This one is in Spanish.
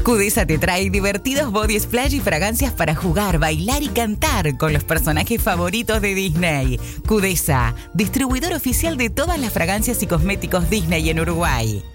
Cudesa te trae divertidos body splash y fragancias para jugar, bailar y cantar con los personajes favoritos de Disney. Cudesa, distribuidor oficial de todas las fragancias y cosméticos Disney en Uruguay.